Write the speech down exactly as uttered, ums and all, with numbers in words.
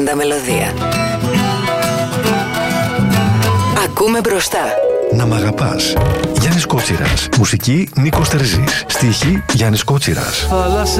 Τα μελωδία. Ακούμε μπροστά. Να μ' αγαπάς. Γιάννης Κότσιρας. Μουσική Νίκος Τερζής. Στίχη Γιάννης Κότσιρας.